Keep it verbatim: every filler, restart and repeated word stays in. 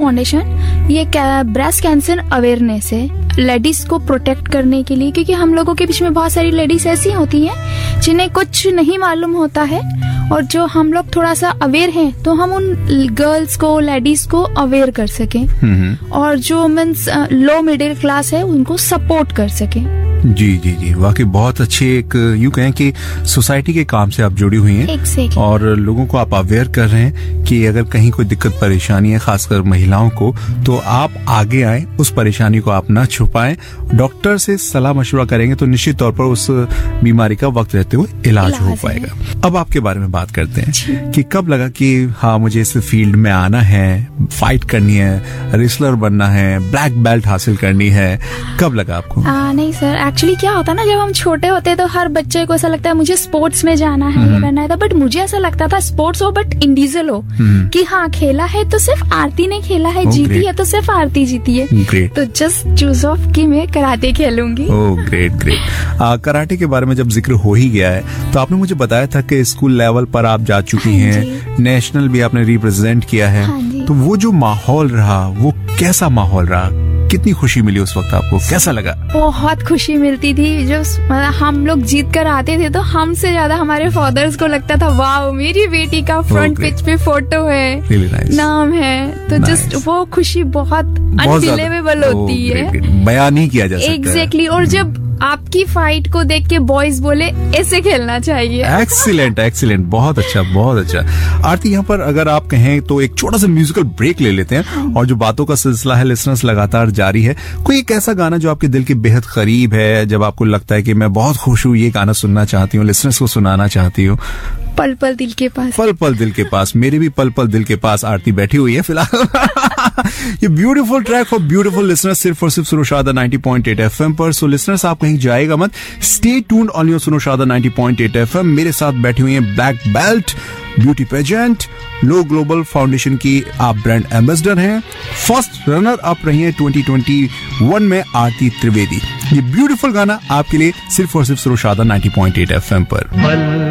Foundation ये breast cancer awareness है ladies को प्रोटेक्ट करने के लिए, क्योंकि हम लोगों के बीच में बहुत सारी लेडीज ऐसी होती हैं जिन्हें कुछ नहीं मालूम होता है, और जो हम लोग थोड़ा सा अवेयर हैं तो हम उन गर्ल्स को, लेडीज को अवेयर कर सकें, और जो मीन्स लो मिडिल क्लास है उनको सपोर्ट कर सकें। जी जी जी, वाकई बहुत अच्छे, एक यूं कहें कि सोसाइटी के काम से आप जुड़ी हुई हैं। exactly. और लोगों को आप अवेयर कर रहे हैं कि अगर कहीं कोई दिक्कत परेशानी है, खासकर महिलाओं को, तो आप आगे आए, उस परेशानी को आप ना छुपाएं, डॉक्टर से सलाह मशवरा करेंगे तो निश्चित तौर पर उस बीमारी का वक्त रहते हुए इलाज, इलाज हो पाएगा। अब आपके बारे में बात करते हैं कि कब लगा कि हाँ मुझे इस फील्ड में आना है, फाइट करनी है, रेसलर बनना है, ब्लैक बेल्ट हासिल करनी है, कब लगा आपको? आ, नहीं सर, एक्चुअली क्या होता है ना, जब हम छोटे होते हैं तो हर बच्चे को ऐसा लगता है मुझे स्पोर्ट्स में जाना है, ये करना है, बट मुझे ऐसा लगता था स्पोर्ट्स हो बट इंडिविजुअल हो, कि हाँ खेला है तो सिर्फ आरती ने खेला है, जीती है तो सिर्फ आरती जीती है, तो जस्ट चूज ऑफ कि मैं karate खेलूंगी। Oh great great. Karate के बारे में जब जिक्र हो ही गया है तो आपने मुझे बताया था कि स्कूल लेवल पर आप जा चुकी हैं, नेशनल भी आपने रिप्रेजेंट किया है, तो वो जो माहौल रहा वो कैसा माहौल रहा, कितनी खुशी मिली उस वक्त आपको, कैसा लगा? बहुत खुशी मिलती थी। जब मतलब हम लोग जीत कर आते थे तो हमसे ज्यादा हमारे फादर्स को लगता था वाह मेरी बेटी का फ्रंट पिच पे फोटो है, really nice. नाम है, तो जस्ट nice. वो खुशी बहुत अनबिलीवेबल होती oh, है, बयान नहीं किया जा सकता। एग्जैक्टली। और जब आपकी फाइट को देख के बॉयज बोले ऐसे खेलना चाहिए। एक्सीलेंट एक्सीलेंट, बहुत अच्छा बहुत अच्छा। आरती, यहाँ पर अगर आप कहें तो एक छोटा सा म्यूजिकल ब्रेक ले लेते हैं, और जो बातों का सिलसिला है लिसनर्स लगातार जारी है। कोई एक ऐसा गाना जो आपके दिल के बेहद करीब है, जब आपको लगता है कि मैं बहुत खुश हूँ, ये गाना सुनना चाहती हूँ, लिसनर्स को सुनाना चाहती हूँ? पल पल दिल के पास, पल पल दिल के पास, मेरे भी पल पल दिल के पास आरती बैठी हुई है फिलहाल। ये beautiful track for beautiful listeners, सिर्फ और सिर्फ सुनोशादा नाइंटी पॉइंट एट एफएम पर। सो लिसनर्स, आप कहीं जाएगा मत, stay tuned on your सुनोशादा ninety point eight FM. मेरे साथ बैठी हुई हैं ब्लैक बेल्ट ब्यूटी पेजेंट, लो ग्लोबल फाउंडेशन की आप ब्रांड एम्बेसडर हैं, फर्स्ट रनर अप रही हैं ट्वेंटी ट्वेंटी वन में आरती त्रिवेदी। ये ब्यूटीफुल गाना आपके लिए सिर्फ और सिर्फ सुनोशादा नाइंटी पॉइंट एट एफएम पर।